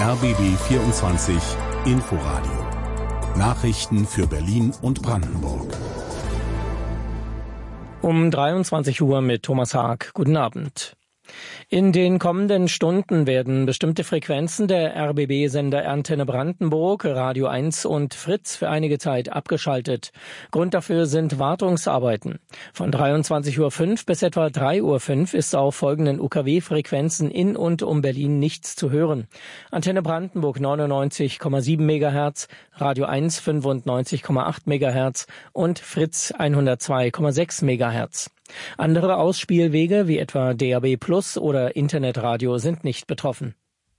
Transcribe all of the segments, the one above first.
RBB 24 Inforadio. Nachrichten für Berlin und Brandenburg. Um 23 Uhr mit Thomas Haag. Guten Abend. In den kommenden Stunden werden bestimmte Frequenzen der RBB-Sender Antenne Brandenburg, Radio 1 und Fritz für einige Zeit abgeschaltet. Grund dafür sind Wartungsarbeiten. Von 23:05 Uhr bis etwa 3:05 Uhr ist auf folgenden UKW-Frequenzen in und um Berlin nichts zu hören. Antenne Brandenburg 99,7 MHz, Radio 1 95,8 MHz und Fritz 102,6 MHz. Andere Ausspielwege wie etwa DAB+ oder Internetradio sind nicht betroffen.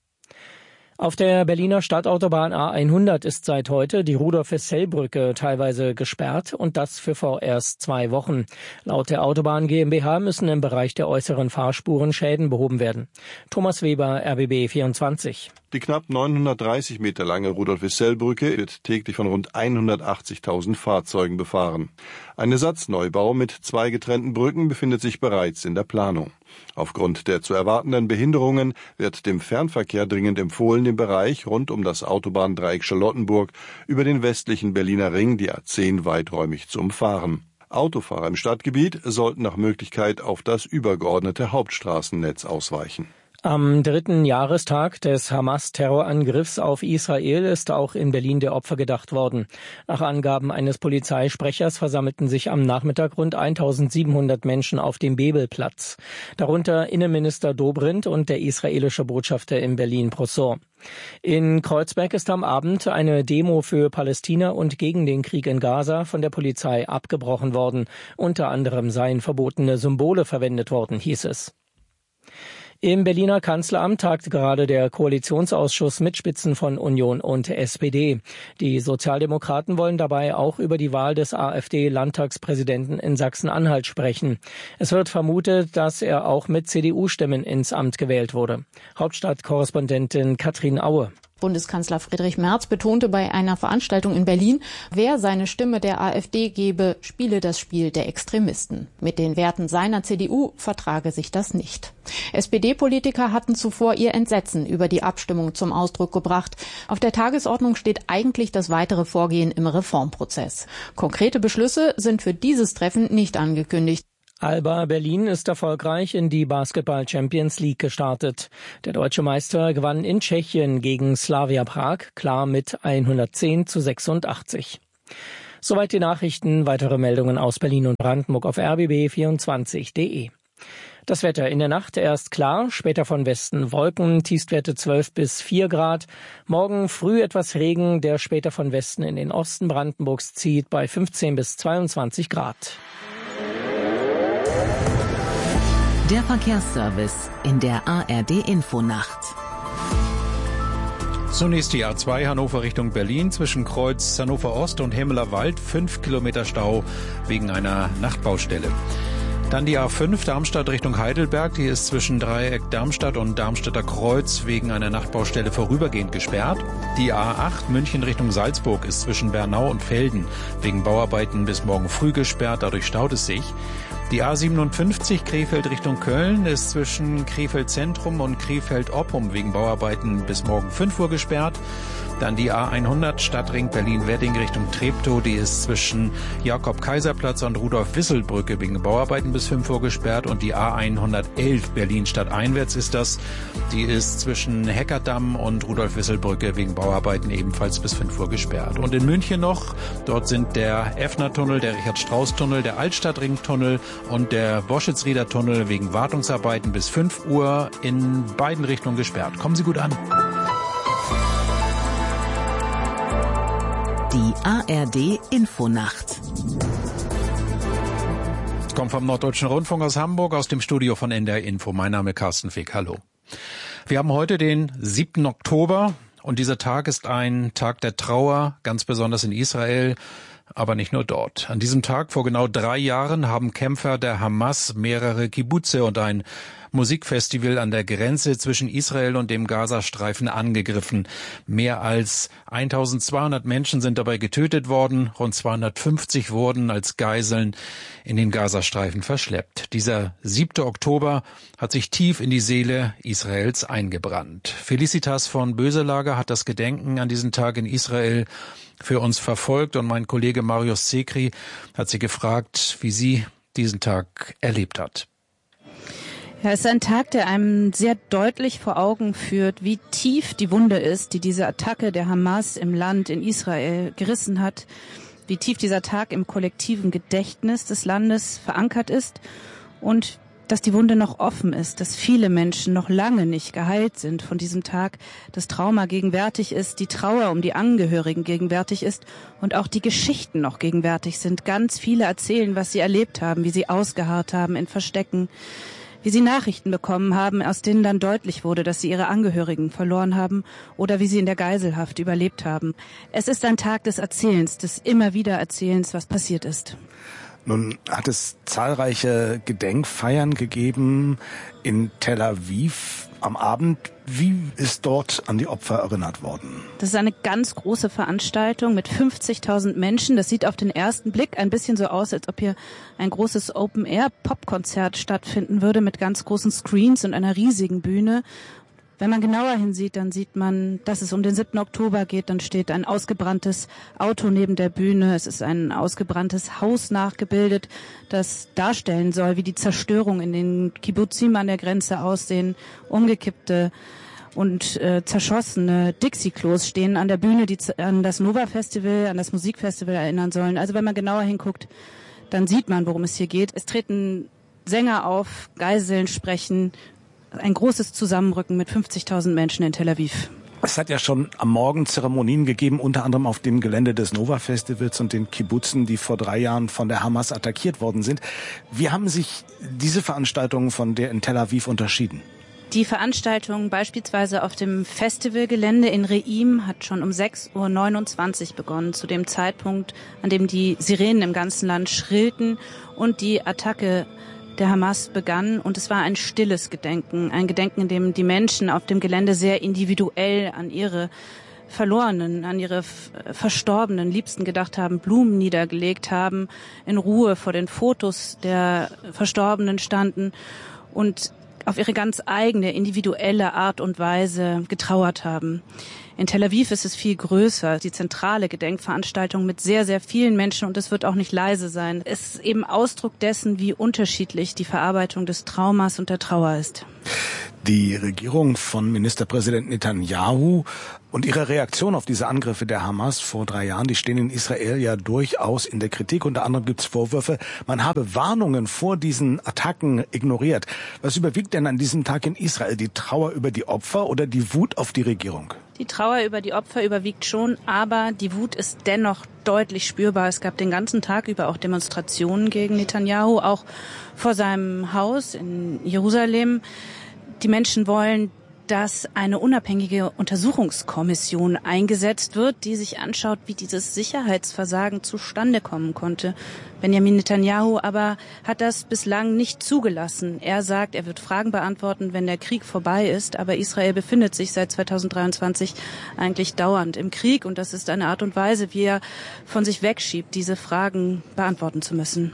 Auf der Berliner Stadtautobahn A100 ist seit heute die Rudolf-Hessel-Brücke teilweise gesperrt und das für vorerst 2 Wochen. Laut der Autobahn GmbH müssen im Bereich der äußeren Fahrspuren Schäden behoben werden. Thomas Weber, RBB 24. Die knapp 930 Meter lange Rudolf-Hessel-Brücke wird täglich von rund 180.000 Fahrzeugen befahren. Ein Ersatzneubau mit 2 getrennten Brücken befindet sich bereits in der Planung. Aufgrund der zu erwartenden Behinderungen wird dem Fernverkehr dringend empfohlen, den Bereich rund um das Autobahndreieck Charlottenburg über den westlichen Berliner Ring, die A10, weiträumig zu umfahren. Autofahrer im Stadtgebiet sollten nach Möglichkeit auf das übergeordnete Hauptstraßennetz ausweichen. Am 3. Jahrestag des Hamas-Terrorangriffs auf Israel ist auch in Berlin der Opfer gedacht worden. Nach Angaben eines Polizeisprechers versammelten sich am Nachmittag rund 1.700 Menschen auf dem Bebelplatz. Darunter Innenminister Dobrindt und der israelische Botschafter in Berlin Broussard. In Kreuzberg ist am Abend eine Demo für Palästina und gegen den Krieg in Gaza von der Polizei abgebrochen worden. Unter anderem seien verbotene Symbole verwendet worden, hieß es. Im Berliner Kanzleramt tagt gerade der Koalitionsausschuss mit Spitzen von Union und SPD. Die Sozialdemokraten wollen dabei auch über die Wahl des AfD-Landtagspräsidenten in Sachsen-Anhalt sprechen. Es wird vermutet, dass er auch mit CDU-Stimmen ins Amt gewählt wurde. Hauptstadtkorrespondentin Katrin Aue. Bundeskanzler Friedrich Merz betonte bei einer Veranstaltung in Berlin, wer seine Stimme der AfD gebe, spiele das Spiel der Extremisten. Mit den Werten seiner CDU vertrage sich das nicht. SPD-Politiker hatten zuvor ihr Entsetzen über die Abstimmung zum Ausdruck gebracht. Auf der Tagesordnung steht eigentlich das weitere Vorgehen im Reformprozess. Konkrete Beschlüsse sind für dieses Treffen nicht angekündigt. Alba Berlin ist erfolgreich in die Basketball Champions League gestartet. Der deutsche Meister gewann in Tschechien gegen Slavia Prag klar mit 110:86. Soweit die Nachrichten. Weitere Meldungen aus Berlin und Brandenburg auf rbb24.de. Das Wetter in der Nacht erst klar, später von Westen Wolken, Tiefstwerte 12 bis 4 Grad. Morgen früh etwas Regen, der später von Westen in den Osten Brandenburgs zieht, bei 15 bis 22 Grad. Der Verkehrsservice in der ARD-Infonacht. Zunächst die A2 Hannover Richtung Berlin zwischen Kreuz Hannover Ost und Hemmeler Wald 5 Kilometer Stau wegen einer Nachtbaustelle. Dann die A5 Darmstadt Richtung Heidelberg, die ist zwischen Dreieck Darmstadt und Darmstädter Kreuz wegen einer Nachtbaustelle vorübergehend gesperrt. Die A8 München Richtung Salzburg ist zwischen Bernau und Velden wegen Bauarbeiten bis morgen früh gesperrt, dadurch staut es sich. Die A57 Krefeld Richtung Köln ist zwischen Krefeld Zentrum und Krefeld Oppum wegen Bauarbeiten bis morgen 5 Uhr gesperrt. Dann die A100 Stadtring Berlin-Wedding Richtung Treptow, die ist zwischen Jakob-Kaiser-Platz und Rudolf-Wissel-Brücke wegen Bauarbeiten bis 5 Uhr gesperrt. Und die A111 Berlin-Stadt einwärts ist das, die ist zwischen Heckerdamm und Rudolf-Wissel-Brücke wegen Bauarbeiten ebenfalls bis 5 Uhr gesperrt. Und in München noch, dort sind der Effner-Tunnel, der Richard-Strauß-Tunnel, der Altstadtring-Tunnel und der Woschitz-Rieder-Tunnel wegen Wartungsarbeiten bis 5 Uhr in beiden Richtungen gesperrt. Kommen Sie gut an. Die ARD-Infonacht. Kommt vom Norddeutschen Rundfunk aus Hamburg, aus dem Studio von NDR Info. Mein Name ist Carsten Fick. Hallo. Wir haben heute den 7. Oktober und dieser Tag ist ein Tag der Trauer, ganz besonders in Israel. Aber nicht nur dort. An diesem Tag vor genau 3 Jahren haben Kämpfer der Hamas mehrere Kibbutze und ein Musikfestival an der Grenze zwischen Israel und dem Gazastreifen angegriffen. Mehr als 1200 Menschen sind dabei getötet worden. Rund 250 wurden als Geiseln in den Gazastreifen verschleppt. Dieser 7. Oktober hat sich tief in die Seele Israels eingebrannt. Felicitas von Böselager hat das Gedenken an diesen Tag in Israel für uns verfolgt und mein Kollege Marius Zekri hat sie gefragt, wie sie diesen Tag erlebt hat. Ja, es ist ein Tag, der einem sehr deutlich vor Augen führt, wie tief die Wunde ist, die diese Attacke der Hamas im Land, in Israel, gerissen hat, wie tief dieser Tag im kollektiven Gedächtnis des Landes verankert ist und dass die Wunde noch offen ist, dass viele Menschen noch lange nicht geheilt sind von diesem Tag, das Trauma gegenwärtig ist, die Trauer um die Angehörigen gegenwärtig ist und auch die Geschichten noch gegenwärtig sind. Ganz viele erzählen, was sie erlebt haben, wie sie ausgeharrt haben in Verstecken, wie sie Nachrichten bekommen haben, aus denen dann deutlich wurde, dass sie ihre Angehörigen verloren haben oder wie sie in der Geiselhaft überlebt haben. Es ist ein Tag des Erzählens, des immer wieder Erzählens, was passiert ist. Nun hat es zahlreiche Gedenkfeiern gegeben in Tel Aviv am Abend. Wie ist dort an die Opfer erinnert worden? Das ist eine ganz große Veranstaltung mit 50.000 Menschen. Das sieht auf den ersten Blick ein bisschen so aus, als ob hier ein großes Open-Air-Pop-Konzert stattfinden würde mit ganz großen Screens und einer riesigen Bühne. Wenn man genauer hinsieht, dann sieht man, dass es um den 7. Oktober geht. Dann steht ein ausgebranntes Auto neben der Bühne. Es ist ein ausgebranntes Haus nachgebildet, das darstellen soll, wie die Zerstörung in den Kibbutzim an der Grenze aussehen. Umgekippte und zerschossene Dixie-Klos stehen an der Bühne, die an das Nova-Festival, an das Musikfestival erinnern sollen. Also wenn man genauer hinguckt, dann sieht man, worum es hier geht. Es treten Sänger auf, Geiseln sprechen, ein großes Zusammenrücken mit 50.000 Menschen in Tel Aviv. Es hat ja schon am Morgen Zeremonien gegeben, unter anderem auf dem Gelände des Nova-Festivals und den Kibbutzen, die vor 3 Jahren von der Hamas attackiert worden sind. Wie haben sich diese Veranstaltungen von der in Tel Aviv unterschieden? Die Veranstaltung beispielsweise auf dem Festivalgelände in Reim hat schon um 6:29 Uhr begonnen, zu dem Zeitpunkt, an dem die Sirenen im ganzen Land schrillten und die Attacke der Hamas begann. Und es war ein stilles Gedenken, ein Gedenken, in dem die Menschen auf dem Gelände sehr individuell an ihre Verlorenen, an ihre verstorbenen Liebsten gedacht haben, Blumen niedergelegt haben, in Ruhe vor den Fotos der Verstorbenen standen und auf ihre ganz eigene, individuelle Art und Weise getrauert haben. In Tel Aviv ist es viel größer, die zentrale Gedenkveranstaltung mit sehr, sehr vielen Menschen, und es wird auch nicht leise sein. Es ist eben Ausdruck dessen, wie unterschiedlich die Verarbeitung des Traumas und der Trauer ist. Die Regierung von Ministerpräsident Netanyahu und ihre Reaktion auf diese Angriffe der Hamas vor 3 Jahren, die stehen in Israel ja durchaus in der Kritik. Unter anderem gibt es Vorwürfe, man habe Warnungen vor diesen Attacken ignoriert. Was überwiegt denn an diesem Tag in Israel? Die Trauer über die Opfer oder die Wut auf die Regierung? Die Trauer über die Opfer überwiegt schon, aber die Wut ist dennoch deutlich spürbar. Es gab den ganzen Tag über auch Demonstrationen gegen Netanyahu, auch vor seinem Haus in Jerusalem. Die Menschen wollen, dass eine unabhängige Untersuchungskommission eingesetzt wird, die sich anschaut, wie dieses Sicherheitsversagen zustande kommen konnte. Benjamin Netanyahu aber hat das bislang nicht zugelassen. Er sagt, er wird Fragen beantworten, wenn der Krieg vorbei ist. Aber Israel befindet sich seit 2023 eigentlich dauernd im Krieg. Und das ist eine Art und Weise, wie er von sich wegschiebt, diese Fragen beantworten zu müssen.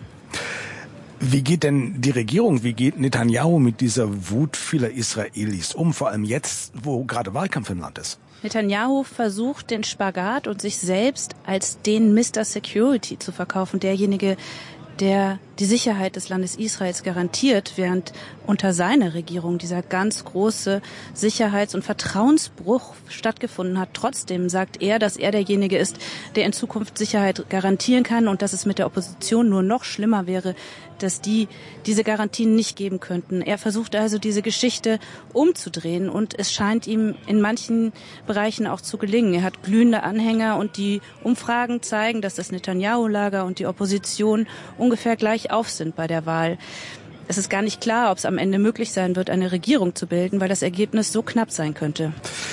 Wie geht denn die Regierung, wie geht Netanyahu mit dieser Wut vieler Israelis um, vor allem jetzt, wo gerade Wahlkampf im Land ist? Netanyahu versucht den Spagat und sich selbst als den Mr. Security zu verkaufen, derjenige, der die Sicherheit des Landes Israels garantiert, während unter seiner Regierung dieser ganz große Sicherheits- und Vertrauensbruch stattgefunden hat. Trotzdem sagt er, dass er derjenige ist, der in Zukunft Sicherheit garantieren kann und dass es mit der Opposition nur noch schlimmer wäre, dass die diese Garantien nicht geben könnten. Er versucht also, diese Geschichte umzudrehen und es scheint ihm in manchen Bereichen auch zu gelingen. Er hat glühende Anhänger und die Umfragen zeigen, dass das Netanyahu-Lager und die Opposition ungefähr gleich auf sind bei der Wahl. Es ist gar nicht klar, ob es am Ende möglich sein wird, eine Regierung zu bilden, weil das Ergebnis so knapp sein könnte.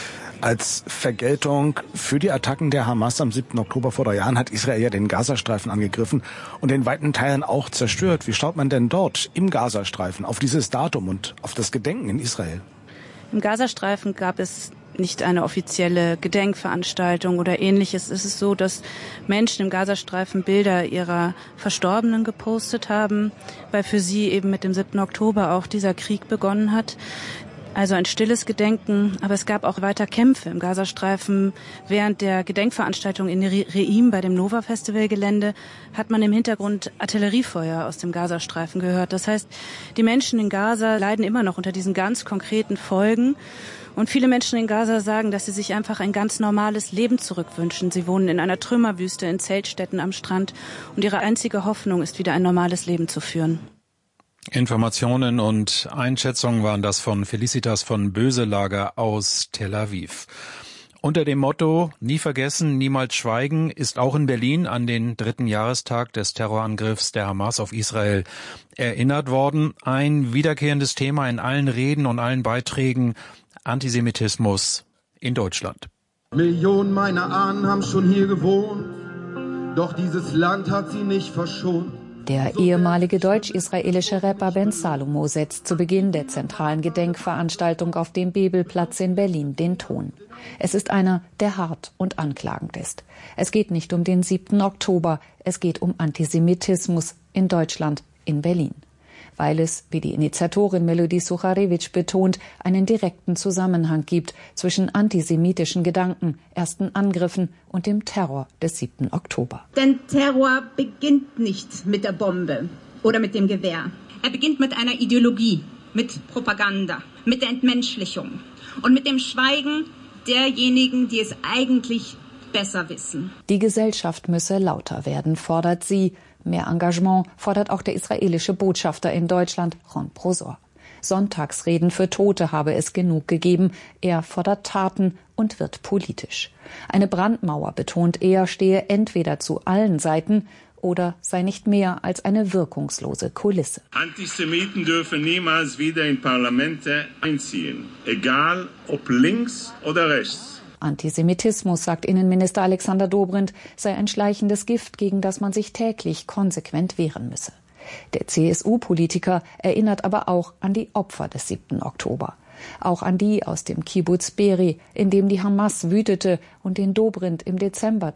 Als Vergeltung für die Attacken der Hamas am 7. Oktober vor 3 Jahren hat Israel ja den Gazastreifen angegriffen und in weiten Teilen auch zerstört. Wie schaut man denn dort im Gazastreifen auf dieses Datum und auf das Gedenken in Israel? Im Gazastreifen gab es nicht eine offizielle Gedenkveranstaltung oder Ähnliches. Es ist so, dass Menschen im Gazastreifen Bilder ihrer Verstorbenen gepostet haben, weil für sie eben mit dem 7. Oktober auch dieser Krieg begonnen hat. Also ein stilles Gedenken, aber es gab auch weiter Kämpfe im Gazastreifen. Während der Gedenkveranstaltung in Re'im bei dem Nova-Festival-Gelände hat man im Hintergrund Artilleriefeuer aus dem Gazastreifen gehört. Das heißt, die Menschen in Gaza leiden immer noch unter diesen ganz konkreten Folgen. Und viele Menschen in Gaza sagen, dass sie sich einfach ein ganz normales Leben zurückwünschen. Sie wohnen in einer Trümmerwüste, in Zeltstätten am Strand. Und ihre einzige Hoffnung ist, wieder ein normales Leben zu führen. Informationen und Einschätzungen waren das von Felicitas von Böselager aus Tel Aviv. Unter dem Motto "Nie vergessen, niemals schweigen" ist auch in Berlin an den 3. Jahrestag des Terrorangriffs der Hamas auf Israel erinnert worden. Ein wiederkehrendes Thema in allen Reden und allen Beiträgen: Antisemitismus in Deutschland. Millionen meiner Ahnen haben schon hier gewohnt, doch dieses Land hat sie nicht verschont. Der ehemalige deutsch-israelische Rapper Ben Salomo setzt zu Beginn der zentralen Gedenkveranstaltung auf dem Bebelplatz in Berlin den Ton. Es ist einer, der hart und anklagend ist. Es geht nicht um den 7. Oktober, es geht um Antisemitismus in Deutschland, in Berlin. Weil es, wie die Initiatorin Melodie Sucharewitsch betont, einen direkten Zusammenhang gibt zwischen antisemitischen Gedanken, ersten Angriffen und dem Terror des 7. Oktober. Denn Terror beginnt nicht mit der Bombe oder mit dem Gewehr. Er beginnt mit einer Ideologie, mit Propaganda, mit der Entmenschlichung und mit dem Schweigen derjenigen, die es eigentlich besser wissen. Die Gesellschaft müsse lauter werden, fordert sie. Mehr Engagement fordert auch der israelische Botschafter in Deutschland, Ron Prosor. Sonntagsreden für Tote habe es genug gegeben. Er fordert Taten und wird politisch. Eine Brandmauer, betont er, stehe entweder zu allen Seiten oder sei nicht mehr als eine wirkungslose Kulisse. Antisemiten dürfen niemals wieder in Parlamente einziehen, egal ob links oder rechts. Antisemitismus, sagt Innenminister Alexander Dobrindt, sei ein schleichendes Gift, gegen das man sich täglich konsequent wehren müsse. Der CSU-Politiker erinnert aber auch an die Opfer des 7. Oktober. Auch an die aus dem Kibbuz Be'eri, in dem die Hamas wütete und den Dobrindt im Dezember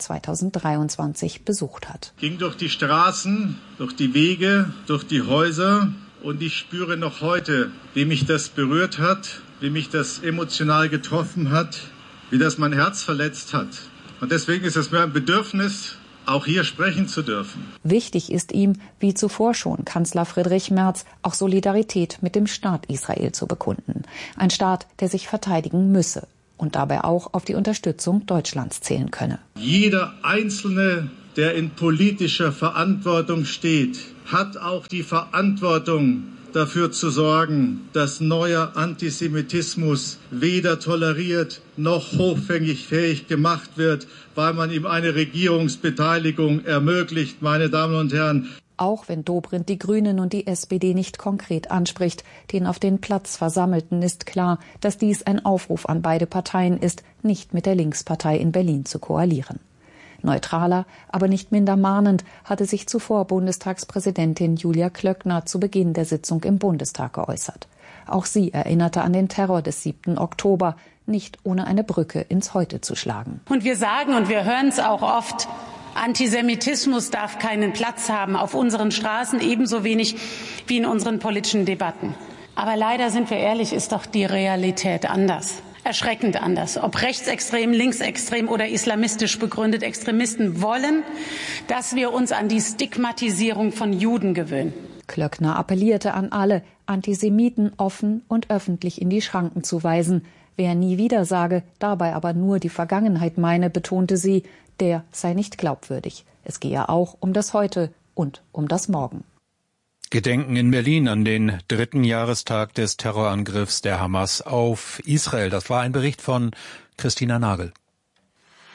2023 besucht hat. Ich ging durch die Straßen, durch die Wege, durch die Häuser und ich spüre noch heute, wie mich das berührt hat, wie mich das emotional getroffen hat, wie das mein Herz verletzt hat. Und deswegen ist es mir ein Bedürfnis, auch hier sprechen zu dürfen. Wichtig ist ihm, wie zuvor schon Kanzler Friedrich Merz, auch Solidarität mit dem Staat Israel zu bekunden. Ein Staat, der sich verteidigen müsse und dabei auch auf die Unterstützung Deutschlands zählen könne. Jeder Einzelne, der in politischer Verantwortung steht, hat auch die Verantwortung, dafür zu sorgen, dass neuer Antisemitismus weder toleriert noch hoffähig gemacht wird, weil man ihm eine Regierungsbeteiligung ermöglicht, meine Damen und Herren. Auch wenn Dobrindt die Grünen und die SPD nicht konkret anspricht, den auf den Platz Versammelten ist klar, dass dies ein Aufruf an beide Parteien ist, nicht mit der Linkspartei in Berlin zu koalieren. Neutraler, aber nicht minder mahnend hatte sich zuvor Bundestagspräsidentin Julia Klöckner zu Beginn der Sitzung im Bundestag geäußert. Auch sie erinnerte an den Terror des 7. Oktober, nicht ohne eine Brücke ins Heute zu schlagen. Und wir sagen, und wir hören es auch oft, Antisemitismus darf keinen Platz haben auf unseren Straßen, ebenso wenig wie in unseren politischen Debatten. Aber leider, sind wir ehrlich, ist doch die Realität anders. Erschreckend anders. Ob rechtsextrem, linksextrem oder islamistisch begründet, Extremisten wollen, dass wir uns an die Stigmatisierung von Juden gewöhnen. Klöckner appellierte an alle, Antisemiten offen und öffentlich in die Schranken zu weisen. Wer nie wieder sage, dabei aber nur die Vergangenheit meine, betonte sie, der sei nicht glaubwürdig. Es gehe auch um das Heute und um das Morgen. Gedenken in Berlin an den 3. Jahrestag des Terrorangriffs der Hamas auf Israel. Das war ein Bericht von Christina Nagel.